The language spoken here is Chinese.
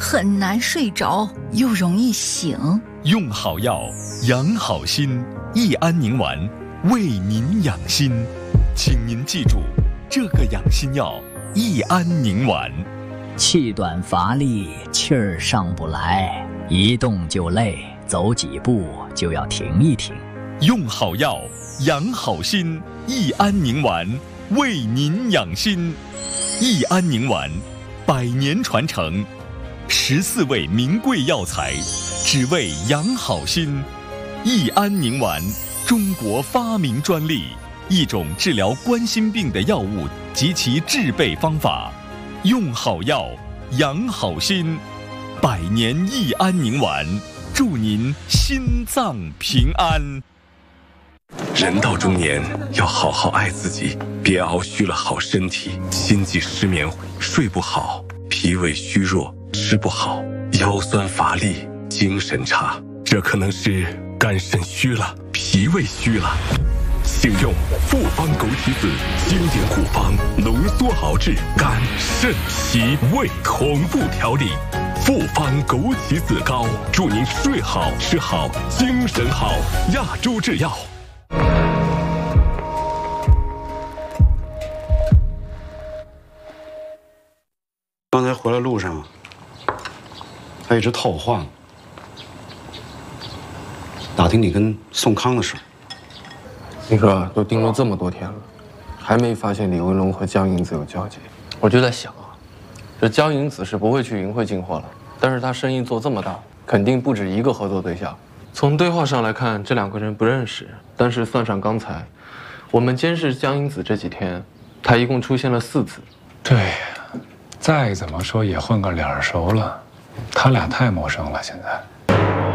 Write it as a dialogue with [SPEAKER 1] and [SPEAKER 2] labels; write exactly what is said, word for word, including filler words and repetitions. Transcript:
[SPEAKER 1] 很难睡着，又容易醒。
[SPEAKER 2] 用好药，养好心。益安宁丸为您养心，请您记住这个养心药益安宁丸。
[SPEAKER 3] 气短乏力，气儿上不来，一动就累，走几步就要停一停。
[SPEAKER 2] 用好药，养好心。益安宁丸为您养心。益安宁丸，百年传承，十四味名贵药材，只为养好心。益安宁丸，中国发明专利，一种治疗冠心病的药物及其制备方法。用好药，养好心。百年益安宁丸，祝您心脏平安。
[SPEAKER 4] 人到中年，要好好爱自己，别熬虚了好身体。心悸失眠，睡不好，脾胃虚弱，吃不好，腰酸乏力，精神差，这可能是肝肾虚了，脾胃虚了。请用复方枸杞子经典护方，浓缩熬制肝肾脾胃同步调理。复方枸杞子膏，祝您睡好吃好精神好。亚洲制药。
[SPEAKER 5] 刚才回来路上，他一直套我话呢，打听你跟宋康的事。
[SPEAKER 6] 你说都盯了这么多天了，还没发现李文龙和江银子有交集。我就在想啊，这江银子是不会去银汇进货了，但是他生意做这么大，肯定不止一个合作对象。从对话上来看，这两个人不认识，但是算上刚才我们监视江银子这几天，他一共出现了四次。
[SPEAKER 7] 对，再怎么说也混个脸熟了，他俩太陌生了。现在